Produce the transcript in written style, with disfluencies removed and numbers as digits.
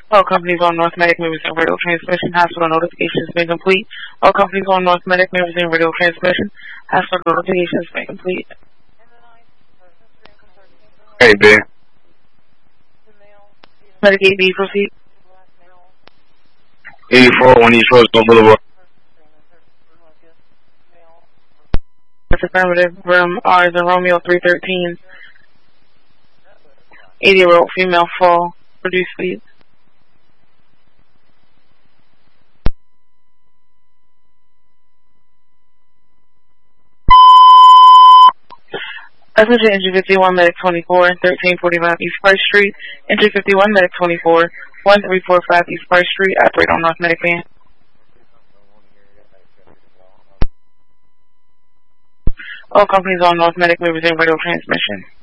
All companies on North Medic may resume radio transmission. Hospital notifications may complete. All companies on North Medic may resume radio transmission. Hospital notifications may complete. Hey, B. Medic 8B, proceed. 84 East Rosedale Boulevard. That's affirmative. Room R is a Romeo 313. 80-year-old female fall. Produce speed. Passenger entry 51, Medic 24, 1345 East First Street. Entry 51, Medic 24, 1345 East First Street. Operate on North Medic van. All companies on North Medic may resume radio transmission.